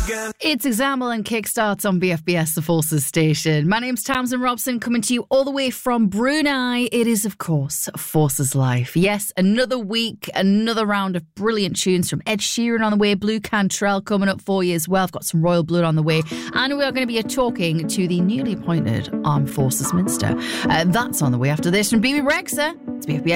It's Example and Kickstarts on BFBS, the Forces station. My name's Tamsin Robson, coming to you all the way from Brunei. It is, of course, Forces Life. Yes, another week, another round of brilliant tunes from Ed Sheeran on the way, Blue Cantrell coming up for you as well. I've got some Royal Blood on the way. And we are going to be talking to the newly appointed Armed Forces Minister. That's on the way after this from BB Rexa. It's BFBS.